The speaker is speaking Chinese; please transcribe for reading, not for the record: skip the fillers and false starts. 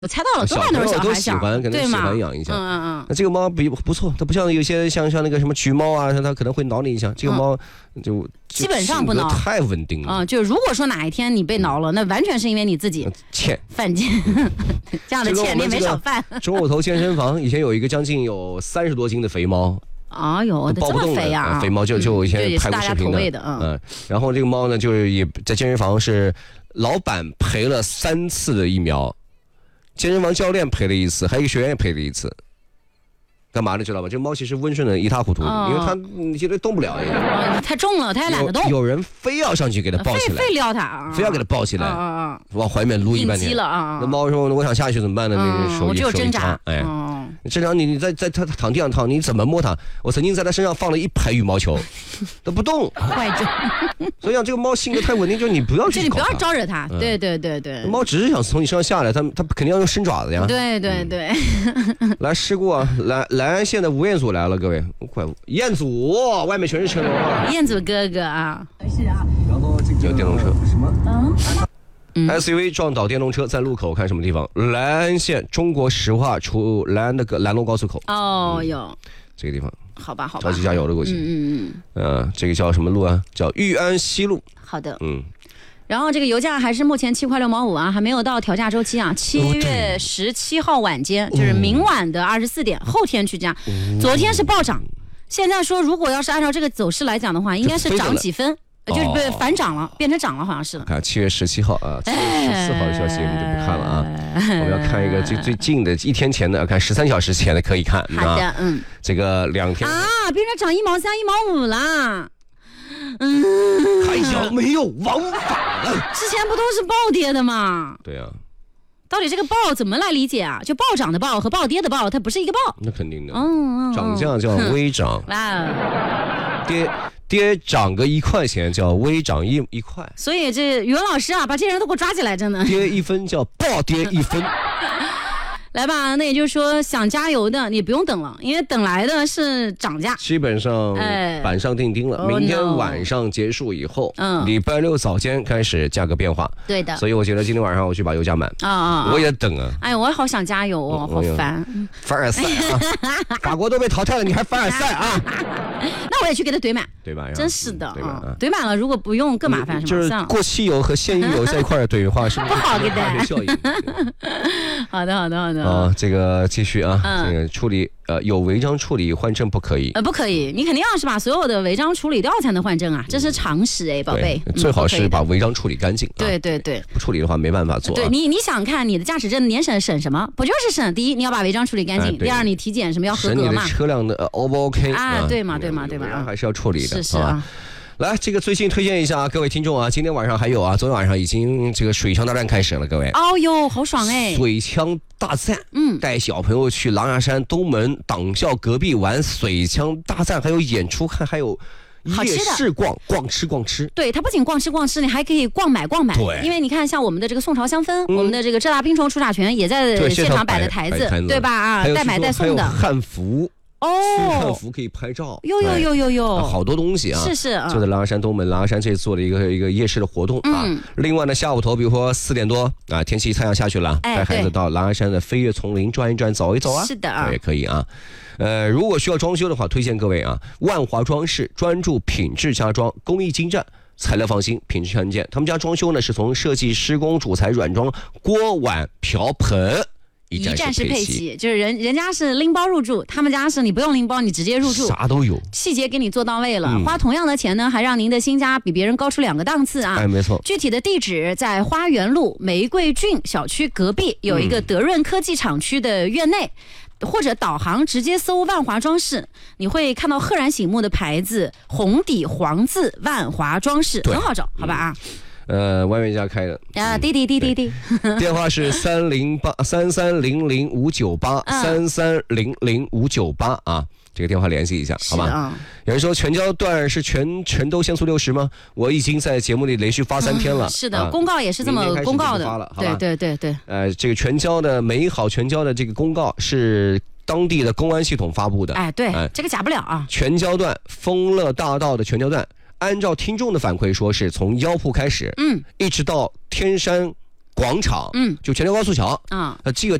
我猜到了，多半都是小孩想， 可能喜欢养一下。那这个猫不错，它不像有些像那个什么橘猫啊，它可能会挠你一下。这个猫就基本上不挠， 太稳定了。 就如果说哪一天你被挠了，那完全是因为你自己犯贱，这样的欠你也没少犯。 中午头健身房以前有一个将近有30多斤的肥猫。 哎呦，这么肥啊！ 肥猫就以前拍过视频的， 然后这个猫呢，就是也在健身房是老板赔了3次的疫苗。健身房教练赔了1次，还有一个学员也赔了1次。干嘛呢？知道吧？这猫其实温顺的一塌糊涂，因为它现在动不了太重了，它也懒得动。 有人非要上去给它抱起来， 非撩它， 非要给它抱起来，往怀里面撸一半天。那猫说：“我想下去怎么办呢？”那手我只有挣扎。 正常你在它躺地上躺，你怎么摸它？我曾经在它身上放了1排羽毛球，它不动。 坏症。 所以讲这个猫性格太稳定，就是你不要去搞它， 你不要招惹它。对。 猫只是想从你身上下来，它肯定要用伸爪子呀。 对。 来事故啊！来安县的吴彦祖来了，各位，快彦祖，外面全是车啊！ 彦祖哥哥啊， 是啊。然后这个电动车什么 ？SUV 撞倒电动车，在路口看什么地方？莱安县中国石化出兰龙高速口。 有这个地方。 好吧。 着急加油的估计。这个叫什么路啊？叫裕安西路。 好的。然后这个油价还是目前7块6毛5啊，还没有到调价周期啊。7月17号晚间，就是明晚的24点，后天去加。昨天是暴涨，现在说如果要是按照这个走势来讲的话，应该是涨几分，就是被反涨了，变成涨了，好像是了。 看7月17号啊，7月14号的消息我们就不看了啊。我们要看一个最近的1天前的，看13小时前的可以看。 好的， 这个2天啊，变成涨1毛3、1毛5啦。 还有没有王法了？ 之前不都是暴跌的吗？ 对啊。 到底这个暴怎么来理解啊？就暴涨的暴和暴跌的暴，它不是一个暴。 那肯定的。涨价叫微涨。跌涨个1块钱叫微涨1块。 所以这语文老师啊，把这些人都给我抓起来，真的。 跌1分叫暴跌1分。 来吧，那也就是说想加油的你不用等了，因为等来的是涨价， 基本上板上钉钉了。明天晚上结束以后，礼拜6早间开始价格变化。 对的， 所以我觉得今天晚上我去把油加满我也等啊。 哎，我也好想加油哦，好烦。 凡尔赛啊，法国都被淘汰了，你还凡尔赛啊？ 那我也去给他怼满， 对吧？ 真是的啊，怼满了，如果不用更麻烦， 就是过汽油和现油在一块怼的话，是不好给的。 效应。 好的。 这个继续啊，这个处理有违章处理换证不可以， 不可以，你肯定要是把所有的违章处理掉才能换证啊，这是常识哎，宝贝。 最好是把违章处理干净。 对， 不处理的话没办法做。 对你想看你的驾驶证年审审什么？不就是审第一你要把违章处理干净，第二你体检什么要合格嘛？ 审你的车辆的O 不 OK 啊？对嘛， 还是要处理的。 是啊。 来，这个最近推荐一下各位听众啊，今天晚上还有啊，昨天晚上已经这个水枪大战开始了，各位。 哦哟，好爽哎！ 水枪大战，带小朋友去狼牙山东门党校隔壁玩水枪大战，还有演出看，还有夜市逛吃。 对，它不仅逛吃，你还可以逛买。对，因为你看，像我们的这个宋朝香氛，我们的这个浙大冰虫出岔拳也在现场摆的台子，对吧？啊，带买带送的。 汉服。去汉服可以拍照， 有好多东西啊！ 是， 就在狼牙山东门，狼牙山这做了一个夜市的活动啊。另外呢，下午头，比如说4点多啊，天气太阳下去了，带孩子到狼牙山的飞跃丛林转一转，走一走啊， 是的， 也可以啊。如果需要装修的话，推荐各位啊，万华装饰专注品质家装，工艺精湛。材料放心，品质看见。他们家装修呢，是从设计、施工、主材、软装、锅碗瓢盆。一站式配齐， 就是人家是拎包入住，他们家是你不用拎包，你直接入住， 啥都有， 细节给你做到位了，花同样的钱呢，还让您的新家比别人高出2个档次啊！ 哎，没错。 具体的地址在花园路玫瑰郡小区隔壁有一个德润科技厂区的院内。或者导航直接搜万华装饰，你会看到赫然醒目的牌子，红底黄字万华装饰，很好找，好吧啊。 外面家开的啊，滴， 电话是3300598，3300598啊，这个电话联系一下，好吧？有人说全焦段是全都限速60吗？我已经在节目里连续发3天了。 是的，公告也是这么公告的。对。 这个全焦的美好全焦的这个公告是当地的公安系统发布的。 哎，对，这个假不了啊。 全焦段丰乐大道的全焦段。按照听众的反馈说，是从腰铺开始，一直到天山广场，就前辽高速桥啊， 这个